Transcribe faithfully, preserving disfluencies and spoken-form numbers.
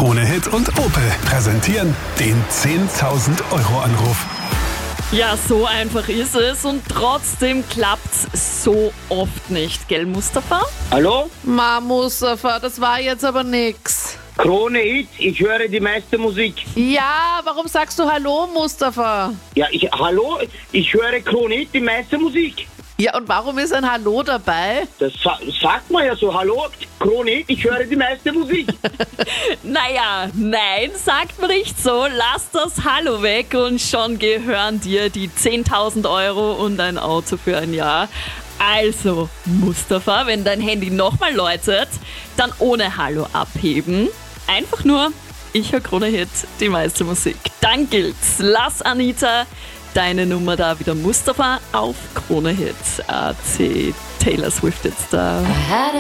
Krone Hit und Opel präsentieren den zehntausend Euro Anruf. Ja, so einfach ist es und trotzdem klappt's so oft nicht, gell, Mustafa? Hallo? Ma, Mustafa, das war jetzt aber nix. Krone Hit, ich höre die meiste Musik. Ja, warum sagst du Hallo, Mustafa? Ja, ich, hallo, ich höre Krone Hit, die meiste Musik. Ja, und warum ist ein Hallo dabei? Das sa- sagt man ja so, hallo, Krone Hit, ich höre die meiste Musik. Naja, nein, sagt man nicht so. Lass das Hallo weg und schon gehören dir die zehntausend Euro und ein Auto für ein Jahr. Also, Mustafa, wenn dein Handy nochmal läutet, dann ohne Hallo abheben. Einfach nur, ich höre Krone Hit, die meiste Musik. Dann gilt's. Lass Anita deine Nummer da wieder, Mustafa, auf Krone Hit. A C Taylor Swift jetzt da.